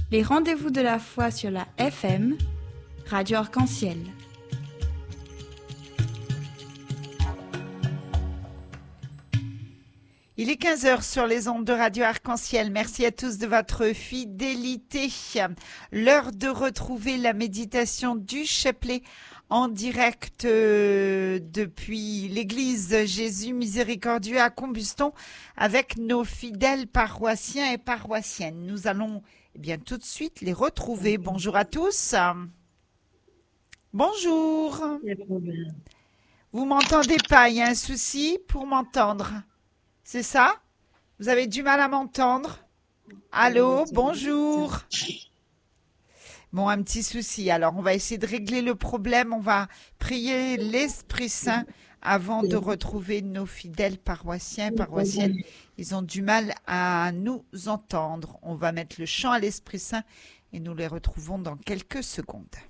Les rendez-vous de la foi sur la FM, Radio Arc-en-Ciel. Il est 15h sur les ondes de Radio Arc-en-Ciel. Merci à tous de votre fidélité. L'heure de retrouver la méditation du chapelet en direct depuis l'église Jésus Miséricordieux à Combuston avec nos fidèles paroissiens et paroissiennes. Nous allons tout de suite les retrouver. Bonjour à tous. Bonjour. Vous m'entendez pas? Il y a un souci pour m'entendre. C'est ça? Vous avez du mal à m'entendre? Allô, bonjour. Bon, un petit souci. Alors, on va essayer de régler le problème. On va prier l'Esprit Saint avant de retrouver nos fidèles paroissiens et paroissiennes. Ils ont du mal à nous entendre. On va mettre le chant à l'Esprit Saint et nous les retrouvons dans quelques secondes.